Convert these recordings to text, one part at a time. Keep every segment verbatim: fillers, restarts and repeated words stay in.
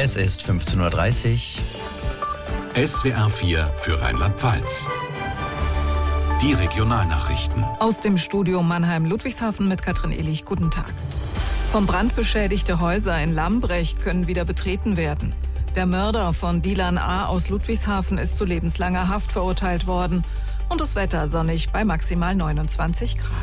Es ist fünfzehn Uhr dreißig. S W R vier für Rheinland-Pfalz. Die Regionalnachrichten. Aus dem Studio Mannheim-Ludwigshafen mit Katrin Illich. Guten Tag. Vom Brand beschädigte Häuser in Lambrecht können wieder betreten werden. Der Mörder von Dilan A. aus Ludwigshafen ist zu lebenslanger Haft verurteilt worden. Und das Wetter sonnig bei maximal neunundzwanzig Grad.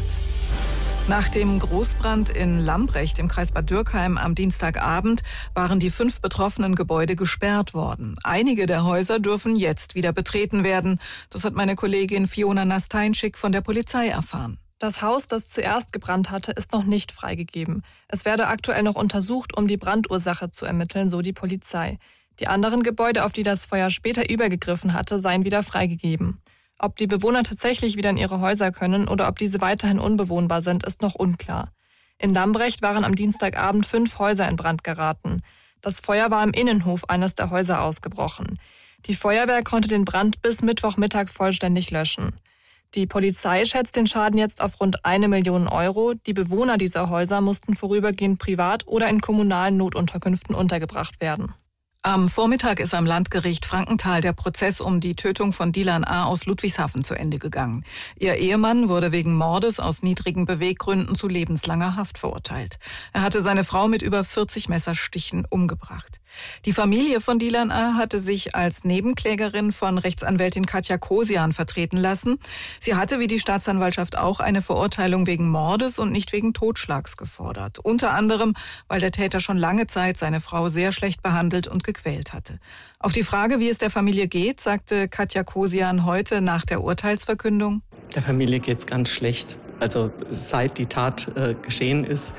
Nach dem Großbrand in Lambrecht im Kreis Bad Dürkheim am Dienstagabend waren die fünf betroffenen Gebäude gesperrt worden. Einige der Häuser dürfen jetzt wieder betreten werden. Das hat meine Kollegin Fiona Nasteinschik von der Polizei erfahren. Das Haus, das zuerst gebrannt hatte, ist noch nicht freigegeben. Es werde aktuell noch untersucht, um die Brandursache zu ermitteln, so die Polizei. Die anderen Gebäude, auf die das Feuer später übergegriffen hatte, seien wieder freigegeben. Ob die Bewohner tatsächlich wieder in ihre Häuser können oder ob diese weiterhin unbewohnbar sind, ist noch unklar. In Lambrecht waren am Dienstagabend fünf Häuser in Brand geraten. Das Feuer war im Innenhof eines der Häuser ausgebrochen. Die Feuerwehr konnte den Brand bis Mittwochmittag vollständig löschen. Die Polizei schätzt den Schaden jetzt auf rund eine Million Euro. Die Bewohner dieser Häuser mussten vorübergehend privat oder in kommunalen Notunterkünften untergebracht werden. Am Vormittag ist am Landgericht Frankenthal der Prozess um die Tötung von Dilan A. aus Ludwigshafen zu Ende gegangen. Ihr Ehemann wurde wegen Mordes aus niedrigen Beweggründen zu lebenslanger Haft verurteilt. Er hatte seine Frau mit über vierzig Messerstichen umgebracht. Die Familie von Dilan A. hatte sich als Nebenklägerin von Rechtsanwältin Katja Kosian vertreten lassen. Sie hatte wie die Staatsanwaltschaft auch eine Verurteilung wegen Mordes und nicht wegen Totschlags gefordert. Unter anderem, weil der Täter schon lange Zeit seine Frau sehr schlecht behandelt und gequält hatte. Auf die Frage, wie es der Familie geht, sagte Katja Kosian heute nach der Urteilsverkündung: Der Familie geht's ganz schlecht. Also seit die Tat äh, geschehen ist,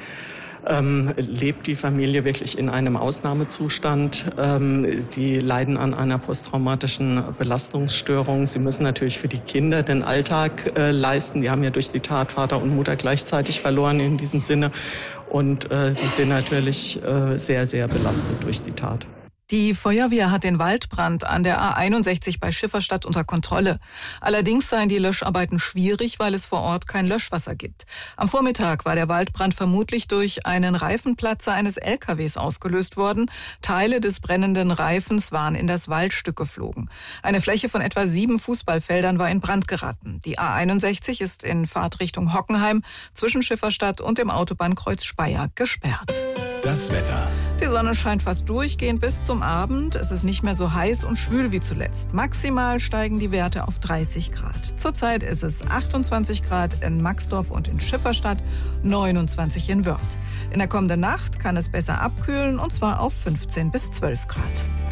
Ähm, lebt die Familie wirklich in einem Ausnahmezustand. Ähm, die leiden an einer posttraumatischen Belastungsstörung. Sie müssen natürlich für die Kinder den Alltag äh, leisten. Die haben ja durch die Tat Vater und Mutter gleichzeitig verloren in diesem Sinne. Und äh, die sind natürlich äh, sehr, sehr belastet durch die Tat. Die Feuerwehr hat den Waldbrand an der A einundsechzig bei Schifferstadt unter Kontrolle. Allerdings seien die Löscharbeiten schwierig, weil es vor Ort kein Löschwasser gibt. Am Vormittag war der Waldbrand vermutlich durch einen Reifenplatzer eines L K Ws ausgelöst worden. Teile des brennenden Reifens waren in das Waldstück geflogen. Eine Fläche von etwa sieben Fußballfeldern war in Brand geraten. Die A einundsechzig ist in Fahrtrichtung Hockenheim zwischen Schifferstadt und dem Autobahnkreuz Speyer gesperrt. Das Wetter. Die Sonne scheint fast durchgehend bis zum Abend. Es ist nicht mehr so heiß und schwül wie zuletzt. Maximal steigen die Werte auf dreißig Grad. Zurzeit ist es achtundzwanzig Grad in Maxdorf und in Schifferstadt, neunundzwanzig in Wörth. In der kommenden Nacht kann es besser abkühlen, und zwar auf fünfzehn bis zwölf Grad.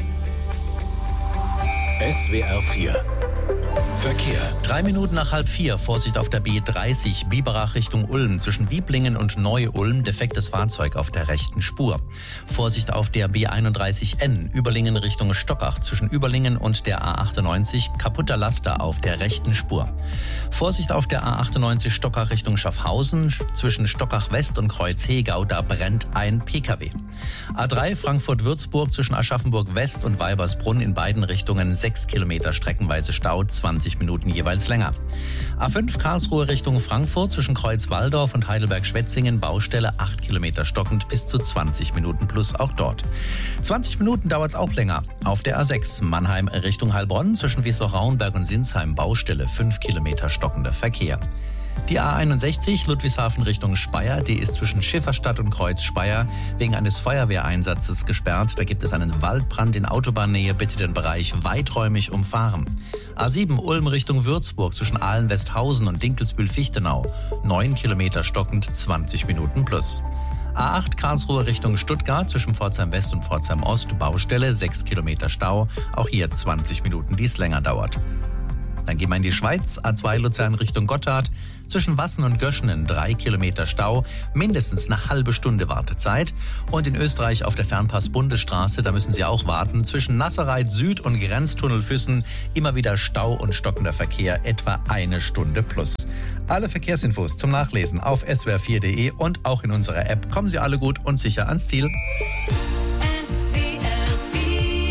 S W R vier. Verkehr. Drei Minuten nach halb vier. Vorsicht auf der B dreißig, Biberach Richtung Ulm. Zwischen Wieblingen und Neu-Ulm defektes Fahrzeug auf der rechten Spur. Vorsicht auf der B einunddreißig N, Überlingen Richtung Stockach. Zwischen Überlingen und der A achtundneunzig, kaputter Laster auf der rechten Spur. Vorsicht auf der A achtundneunzig Stockach Richtung Schaffhausen. Zwischen Stockach West und Kreuz Hegau, da brennt ein P K W. A drei Frankfurt-Würzburg zwischen Aschaffenburg West und Weibersbrunn in beiden Richtungen sechs Kilometer streckenweise Stau, zwanzig Minuten jeweils länger. A fünf Karlsruhe Richtung Frankfurt zwischen Kreuz-Walldorf und Heidelberg-Schwetzingen, Baustelle acht Kilometer stockend, bis zu zwanzig Minuten plus auch dort. zwanzig Minuten dauert es auch länger. Auf der A sechs Mannheim Richtung Heilbronn zwischen Wiesloch-Rauenberg und Sinsheim, Baustelle fünf Kilometer stockender Verkehr. Die A einundsechzig Ludwigshafen Richtung Speyer, die ist zwischen Schifferstadt und Kreuz Speyer wegen eines Feuerwehreinsatzes gesperrt. Da gibt es einen Waldbrand in Autobahnnähe, bitte den Bereich weiträumig umfahren. A sieben Ulm Richtung Würzburg zwischen Ahlen-Westhausen und Dinkelsbühl-Fichtenau, neun Kilometer stockend, zwanzig Minuten plus. A acht Karlsruhe Richtung Stuttgart zwischen Pforzheim West und Pforzheim Ost, Baustelle sechs Kilometer Stau, auch hier zwanzig Minuten, die es länger dauert. Dann gehen wir in die Schweiz, A zwei Luzern Richtung Gotthard, zwischen Wassen und Göschenen drei Kilometer Stau, mindestens eine halbe Stunde Wartezeit. Und in Österreich auf der Fernpass-Bundesstraße, da müssen Sie auch warten, zwischen Nasserreit Süd und Grenztunnel Füssen immer wieder Stau und stockender Verkehr, etwa eine Stunde plus. Alle Verkehrsinfos zum Nachlesen auf s w r vier punkt d e und auch in unserer App. Kommen Sie alle gut und sicher ans Ziel.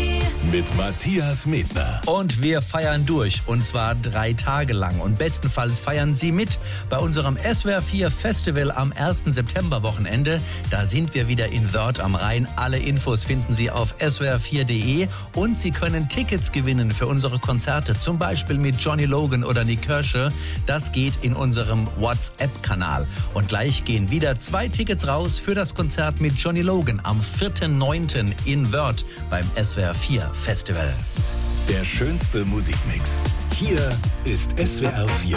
mit Matthias Medner. Und wir feiern durch, und zwar drei Tage lang. Und bestenfalls feiern Sie mit bei unserem S W R vier Festival am ersten September-Wochenende. Da sind wir wieder in Wörth am Rhein. Alle Infos finden Sie auf S W R vier Punkt de und Sie können Tickets gewinnen für unsere Konzerte, zum Beispiel mit Johnny Logan oder Nik Kershaw. Das geht in unserem WhatsApp-Kanal. Und gleich gehen wieder zwei Tickets raus für das Konzert mit Johnny Logan am vierten neunten in Wörth beim S W R vier Festival. Der schönste Musikmix. Hier ist S W R vier